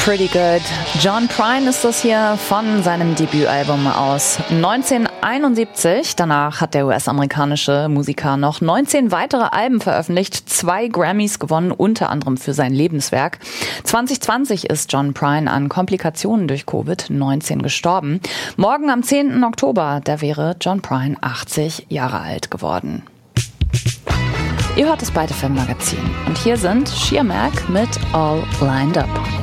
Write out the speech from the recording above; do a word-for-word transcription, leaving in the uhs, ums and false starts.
Pretty Good. John Prine ist das hier von seinem Debütalbum aus neunzehnhunderteinundsiebzig. Danach hat der U S-amerikanische Musiker noch neunzehn weitere Alben veröffentlicht, zwei Grammys gewonnen, unter anderem für sein Lebenswerk. zwanzig zwanzig ist John Prine an Komplikationen durch Covid neunzehn gestorben. Morgen am zehnten Oktober, da wäre John Prine achtzig Jahre alt geworden. Ihr hört das Byte F M Magazin und hier sind Sheer Mac mit All Lined Up.